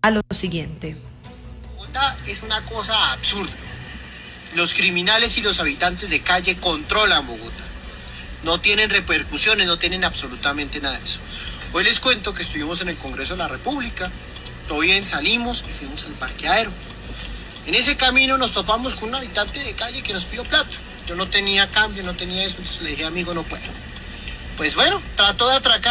a lo siguiente. Bogotá es una cosa absurda. Los criminales y los habitantes de calle controlan Bogotá. No tienen repercusiones, no tienen absolutamente nada de eso. Hoy les cuento que estuvimos en el Congreso de la República, todo bien, salimos y fuimos al parqueadero. En ese camino nos topamos con un habitante de calle que nos pidió plata. Yo no tenía cambio, no tenía eso, entonces le dije, amigo, no puedo. Pues bueno, trató de atracar.